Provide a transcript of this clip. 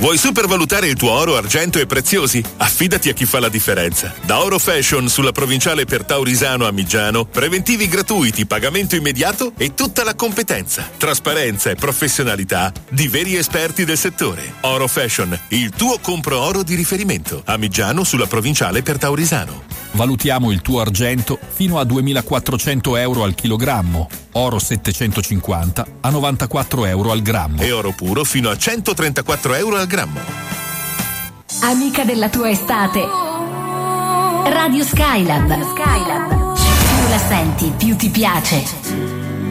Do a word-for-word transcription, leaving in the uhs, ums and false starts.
Vuoi supervalutare il tuo oro, argento e preziosi? Affidati a chi fa la differenza. Da Oro Fashion sulla provinciale per Taurisano a Migiano, preventivi gratuiti, pagamento immediato e tutta la competenza, trasparenza e professionalità di veri esperti del settore. Oro Fashion, il tuo compro oro di riferimento. A Migiano sulla provinciale per Taurisano. Valutiamo il tuo argento fino a duemilaquattrocento euro al chilogrammo, oro settecentocinquanta a novantaquattro euro al grammo e oro puro fino a centotrentaquattro euro al grammo. Amica della tua estate, Radio Skylab. Skylab. Più la senti, più ti piace.